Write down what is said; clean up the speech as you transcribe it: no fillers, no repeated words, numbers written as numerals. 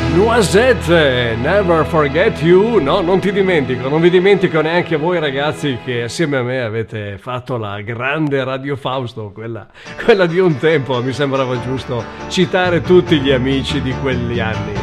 Noisette, Never Forget You. No, non ti dimentico, non vi dimentico neanche voi ragazzi che assieme a me avete fatto la grande Radio Fausto, quella di un tempo. Mi sembrava giusto citare tutti gli amici di quegli anni.